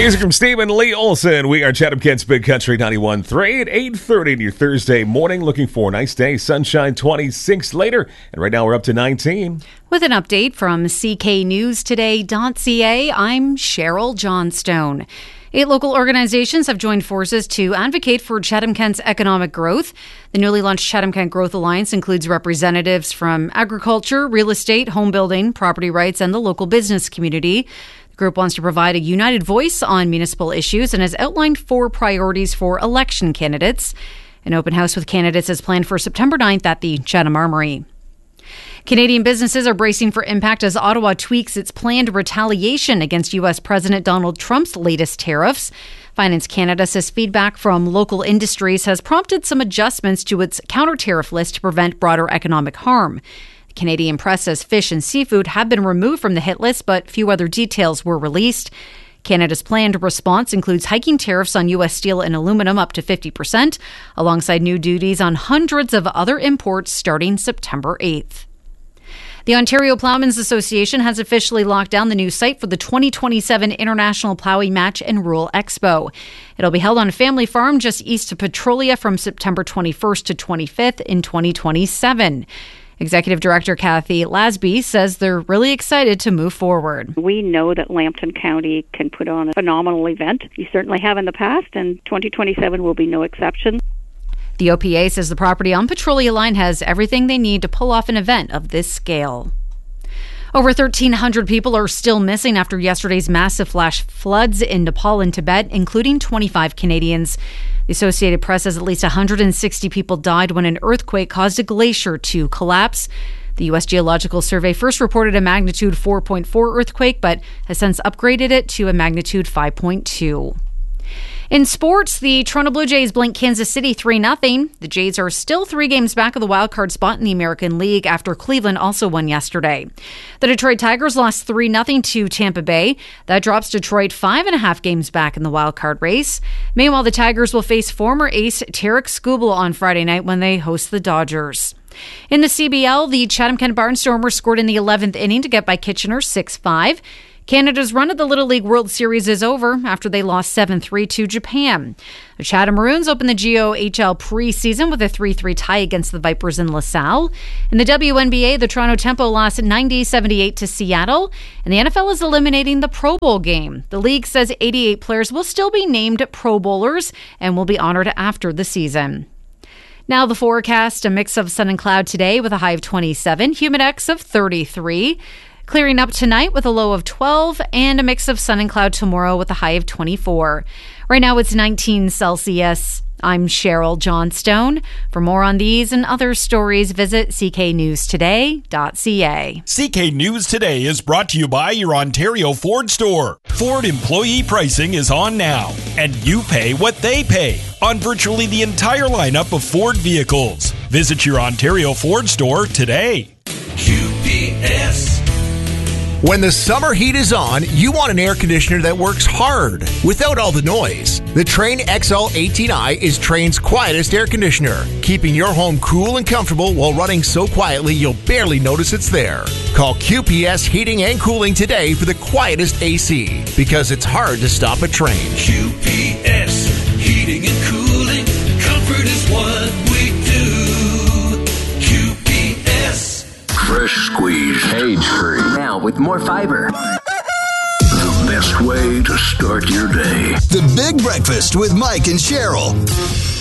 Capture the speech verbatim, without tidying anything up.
Music from Stephen Lee Olson. We are Chatham-Kent's Big Country ninety-one point three at eight thirty in your Thursday morning. Looking for a nice day. Sunshine twenty-six later. And right now we're up to nineteen. With an update from C K News Today dot C A, I'm Cheryl Johnstone. Eight local organizations have joined forces to advocate for Chatham-Kent's economic growth. The newly launched Chatham-Kent Growth Alliance includes representatives from agriculture, real estate, home building, property rights, and the local business community. The group wants to provide a united voice on municipal issues and has outlined four priorities for election candidates. An open house with candidates is planned for September ninth at the Chatham Armory. Canadian businesses are bracing for impact as Ottawa tweaks its planned retaliation against U S President Donald Trump's latest tariffs. Finance Canada says feedback from local industries has prompted some adjustments to its counter-tariff list to prevent broader economic harm. The Canadian press says fish and seafood have been removed from the hit list, but few other details were released. Canada's planned response includes hiking tariffs on U S steel and aluminum up to fifty percent, alongside new duties on hundreds of other imports starting September eighth. The Ontario Ploughmen's Association has officially locked down the new site for the twenty twenty-seven International Ploughing Match and Rural Expo. It'll be held on a family farm just east of Petrolia from September twenty-first to twenty-fifth in twenty twenty-seven. Executive Director Kathy Lasby says they're really excited to move forward. We know that Lambton County can put on a phenomenal event. You certainly have in the past, and twenty twenty-seven will be no exception. The O P A says the property on Petrolia Line has everything they need to pull off an event of this scale. Over thirteen hundred people are still missing after yesterday's massive flash floods in Nepal and Tibet, including twenty-five Canadians. The Associated Press says at least one hundred sixty people died when an earthquake caused a glacier to collapse. The U S Geological Survey first reported a magnitude four point four earthquake, but has since upgraded it to a magnitude five point two. In sports, the Toronto Blue Jays blanked Kansas City three nothing. The Jays are still three games back of the wildcard spot in the American League after Cleveland also won yesterday. The Detroit Tigers lost three nothing to Tampa Bay. That drops Detroit five and a half games back in the wildcard race. Meanwhile, the Tigers will face former ace Tarek Skubal on Friday night when they host the Dodgers. In the C B L, the Chatham-Kent Barnstormers scored in the eleventh inning to get by Kitchener six five. Canada's run at the Little League World Series is over after they lost seven three to Japan. The Chatham Maroons opened the G O H L preseason with a three three tie against the Vipers in LaSalle. In the W N B A, the Toronto Tempo lost ninety seventy-eight to Seattle, and the N F L is eliminating the Pro Bowl game. The league says eighty-eight players will still be named Pro Bowlers and will be honored after the season. Now the forecast, a mix of sun and cloud today with a high of twenty-seven, humidex of thirty-three. Clearing up tonight with a low of twelve and a mix of sun and cloud tomorrow with a high of twenty-four. Right now it's nineteen Celsius. I'm Cheryl Johnstone. For more on these and other stories, visit c k news today dot c a. C K News Today is brought to you by your Ontario Ford store. Ford employee pricing is on now, and you pay what they pay on virtually the entire lineup of Ford vehicles. Visit your Ontario Ford store today. Q P S. When the summer heat is on, you want an air conditioner that works hard without all the noise. The Trane X L eighteen i is Trane's quietest air conditioner, keeping your home cool and comfortable while running so quietly you'll barely notice it's there. Call Q P S Heating and Cooling today for the quietest A C, because it's hard to stop a Trane. Q P S Heating and Cooling, comfort is what we do. Q P S. Fresh squeeze, cage-free, now with more fiber. The best way to start your day. The Big Breakfast with Mike and Cheryl.